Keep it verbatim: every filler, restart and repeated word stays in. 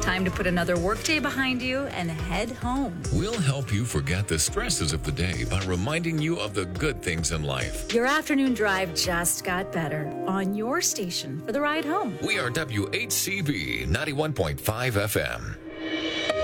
Time to put another workday behind you and head home. We'll help you forget the stresses of the day by reminding you of the good things in life. Your afternoon drive just got better on your station for the ride home. We are W H C B ninety-one point five F M.